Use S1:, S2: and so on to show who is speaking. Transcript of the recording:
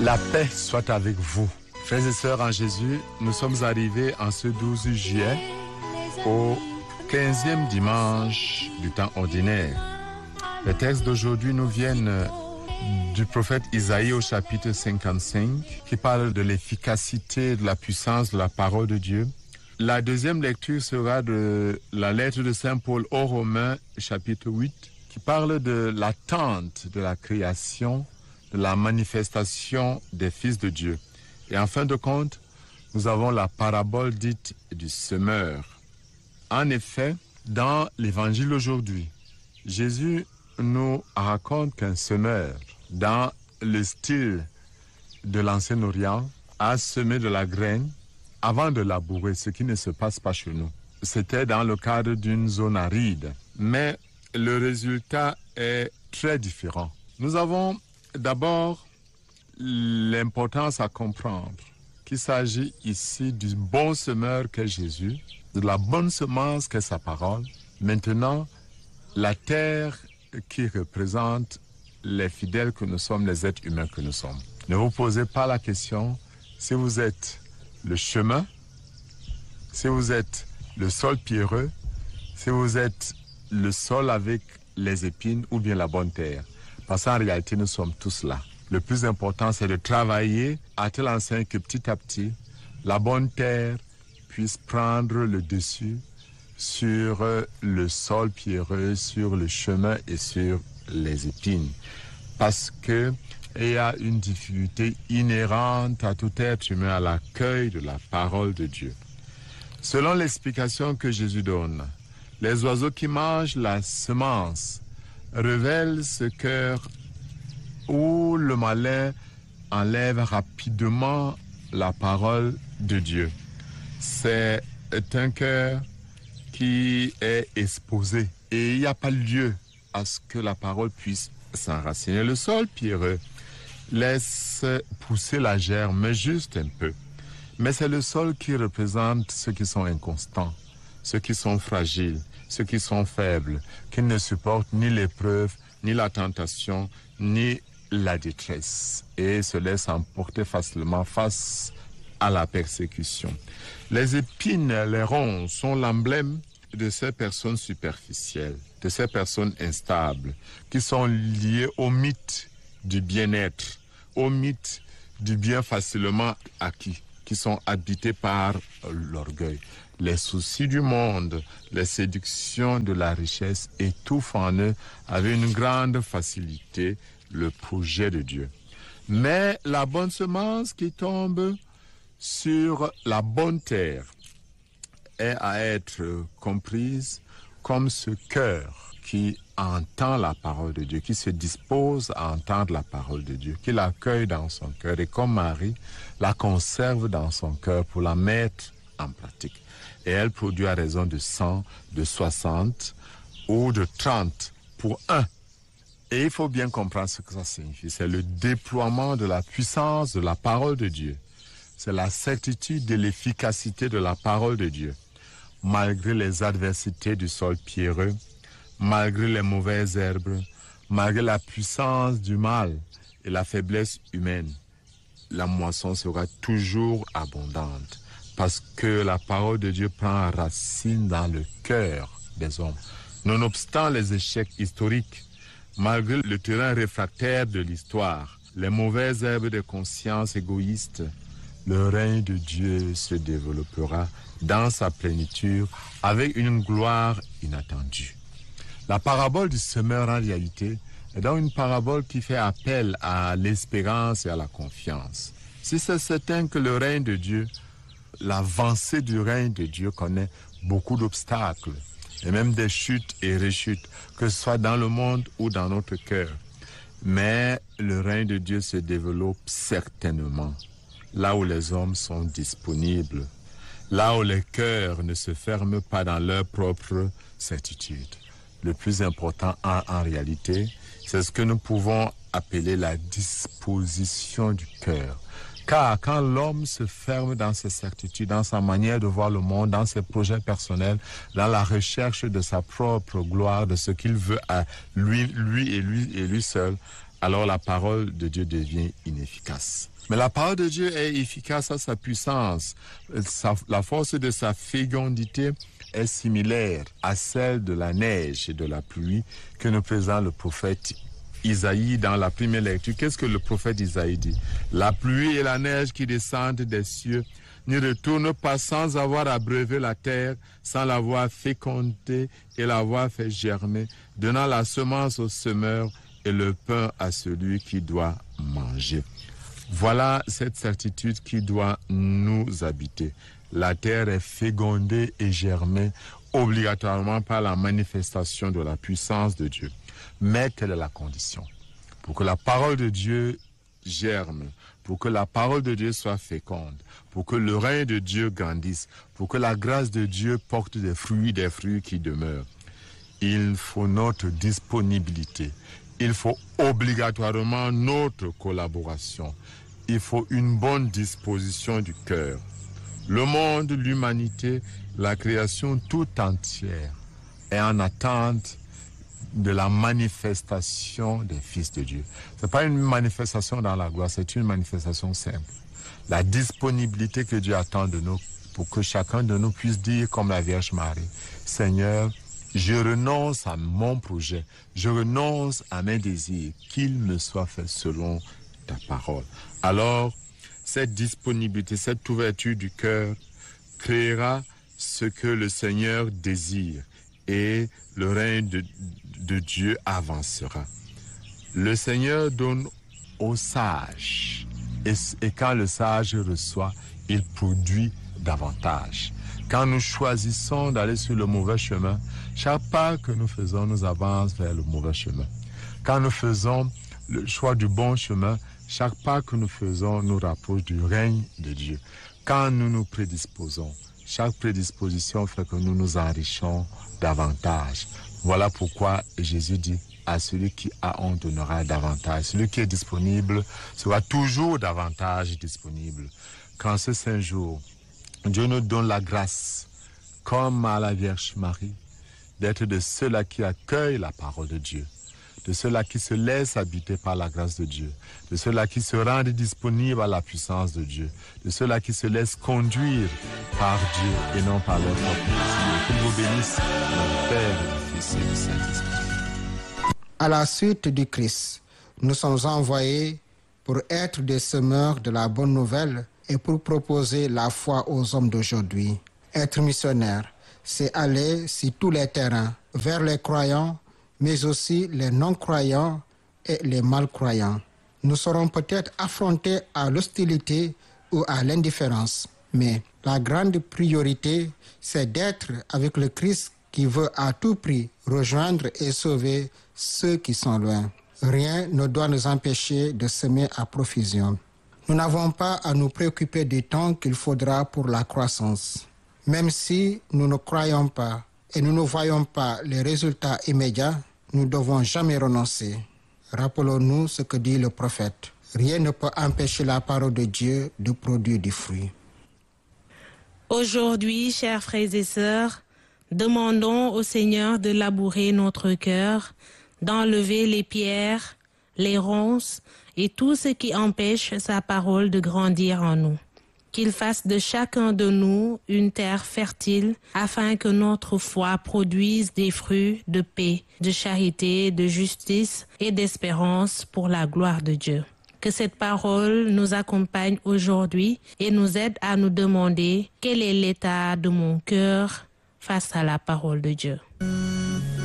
S1: La paix soit avec vous. Frères et sœurs en Jésus, nous sommes arrivés en ce 12 juillet au 15e dimanche du temps ordinaire. Les textes d'aujourd'hui nous viennent du prophète Isaïe au chapitre 55 qui parle de l'efficacité, de la puissance de la parole de Dieu. La deuxième lecture sera de la lettre de Saint Paul aux Romains chapitre 8 qui parle de l'attente de la création, de la manifestation des fils de Dieu. Et en fin de compte, nous avons la parabole dite du semeur. En effet, dans l'évangile aujourd'hui, Jésus nous raconte qu'un semeur, dans le style de l'Ancien Orient, a semé de la graine avant de labourer, ce qui ne se passe pas chez nous. C'était dans le cadre d'une zone aride, mais le résultat est très différent. Nous avons d'abord l'importance à comprendre qu'il s'agit ici du bon semeur qu'est Jésus, de la bonne semence qu'est sa parole. Maintenant, la terre qui représente les fidèles que nous sommes, les êtres humains que nous sommes. Ne vous posez pas la question si vous êtes le chemin, si vous êtes le sol pierreux, si vous êtes le sol avec les épines ou bien la bonne terre. Parce qu'en réalité, nous sommes tous là. Le plus important, c'est de travailler à telle enseigne que petit à petit, la bonne terre puisse prendre le dessus sur le sol pierreux, sur le chemin et sur les épines. Parce qu'il y a une difficulté inhérente à tout être humain à l'accueil de la parole de Dieu. Selon l'explication que Jésus donne, les oiseaux qui mangent la semence révèlent ce cœur où le malin enlève rapidement la parole de Dieu. C'est un cœur qui est exposé et il n'y a pas lieu à ce que la parole puisse s'enraciner. Le sol pierreux laisse pousser la germe, mais juste un peu. Mais c'est le sol qui représente ceux qui sont inconstants, ceux qui sont fragiles, ceux qui sont faibles, qui ne supportent ni l'épreuve, ni la tentation, ni la détresse et se laissent emporter facilement face à la persécution. Les épines, les ronces sont l'emblème de ces personnes superficielles, de ces personnes instables, qui sont liées au mythe du bien-être, au mythe du bien facilement acquis, qui sont habités par l'orgueil. Les soucis du monde, les séductions de la richesse étouffent en eux avec une grande facilité le projet de Dieu. Mais la bonne semence qui tombe sur la bonne terre est à être comprise comme ce cœur qui entend la parole de Dieu, qui se dispose à entendre la parole de Dieu, qui l'accueille dans son cœur et comme Marie, la conserve dans son cœur pour la mettre en pratique. Et elle produit à raison de 100, de 60 ou de 30 pour un. Et il faut bien comprendre ce que ça signifie. C'est le déploiement de la puissance de la parole de Dieu. C'est la certitude de l'efficacité de la parole de Dieu. Malgré les adversités du sol pierreux, malgré les mauvaises herbes, malgré la puissance du mal et la faiblesse humaine, la moisson sera toujours abondante parce que la parole de Dieu prend racine dans le cœur des hommes. Nonobstant les échecs historiques, malgré le terrain réfractaire de l'histoire, les mauvaises herbes de conscience égoïste, le règne de Dieu se développera dans sa plénitude avec une gloire inattendue. La parabole du semeur en réalité est donc une parabole qui fait appel à l'espérance et à la confiance. Si c'est certain que le règne de Dieu, l'avancée du règne de Dieu connaît beaucoup d'obstacles et même des chutes et rechutes, que ce soit dans le monde ou dans notre cœur. Mais le règne de Dieu se développe certainement là où les hommes sont disponibles, là où les cœurs ne se ferment pas dans leur propre certitude. Le plus important en réalité, c'est ce que nous pouvons appeler la disposition du cœur. Car quand l'homme se ferme dans ses certitudes, dans sa manière de voir le monde, dans ses projets personnels, dans la recherche de sa propre gloire, de ce qu'il veut à lui seul, alors la parole de Dieu devient inefficace. Mais la parole de Dieu est efficace à sa puissance. La force de sa fécondité est similaire à celle de la neige et de la pluie que nous présente le prophète Isaïe dans la première lecture. Qu'est-ce que le prophète Isaïe dit? La pluie et la neige qui descendent des cieux ne retournent pas sans avoir abreuvé la terre, sans l'avoir fécondée et l'avoir fait germer, donnant la semence au semeur et le pain à celui qui doit manger. Voilà cette certitude qui doit nous habiter. La terre est fécondée et germée obligatoirement par la manifestation de la puissance de Dieu. Mais quelle est la condition? Pour que la parole de Dieu germe, pour que la parole de Dieu soit féconde, pour que le règne de Dieu grandisse, pour que la grâce de Dieu porte des fruits qui demeurent. Il faut notre disponibilité. Il faut obligatoirement notre collaboration. Il faut une bonne disposition du cœur. Le monde, l'humanité, la création tout entière est en attente de la manifestation des fils de Dieu. Ce n'est pas une manifestation dans la gloire, c'est une manifestation simple. La disponibilité que Dieu attend de nous pour que chacun de nous puisse dire comme la Vierge Marie, Seigneur, je renonce à mon projet, je renonce à mes désirs, qu'il me soit fait selon ta parole. Alors, cette disponibilité, cette ouverture du cœur créera ce que le Seigneur désire et le règne de Dieu avancera. Le Seigneur donne aux sages et quand le sage reçoit, il produit davantage. Quand nous choisissons d'aller sur le mauvais chemin, chaque pas que nous faisons nous avance vers le mauvais chemin. Quand nous faisons le choix du bon chemin, chaque pas que nous faisons nous rapproche du règne de Dieu. Quand nous nous prédisposons, chaque prédisposition fait que nous nous enrichons davantage. Voilà pourquoi Jésus dit à celui qui a, on donnera davantage. Celui qui est disponible sera toujours davantage disponible. Qu'en ce saint jour, Dieu nous donne la grâce, comme à la Vierge Marie, d'être de ceux-là qui accueillent la parole de Dieu, de ceux-là qui se laissent habiter par la grâce de Dieu, de ceux-là qui se rendent disponibles à la puissance de Dieu, de ceux-là qui se laissent conduire par Dieu et non par leur propre plaisir. Qu'il vous bénisse, le Père, le Fils et le Saint-Esprit.
S2: À la suite du Christ, nous sommes envoyés pour être des semeurs de la bonne nouvelle et pour proposer la foi aux hommes d'aujourd'hui. Être missionnaire, c'est aller sur tous les terrains, vers les croyants, mais aussi les non-croyants et les malcroyants. Nous serons peut-être affrontés à l'hostilité ou à l'indifférence, mais la grande priorité, c'est d'être avec le Christ qui veut à tout prix rejoindre et sauver ceux qui sont loin. Rien ne doit nous empêcher de semer à profusion. Nous n'avons pas à nous préoccuper du temps qu'il faudra pour la croissance. Même si nous ne croyons pas et nous ne voyons pas les résultats immédiats, nous ne devons jamais renoncer. Rappelons-nous ce que dit le prophète. Rien ne peut empêcher la parole de Dieu de produire du fruit.
S3: Aujourd'hui, chers frères et sœurs, demandons au Seigneur de labourer notre cœur, d'enlever les pierres, les ronces et tout ce qui empêche sa parole de grandir en nous. Qu'il fasse de chacun de nous une terre fertile afin que notre foi produise des fruits de paix, de charité, de justice et d'espérance pour la gloire de Dieu. Que cette parole nous accompagne aujourd'hui et nous aide à nous demander quel est l'état de mon cœur face à la parole de Dieu.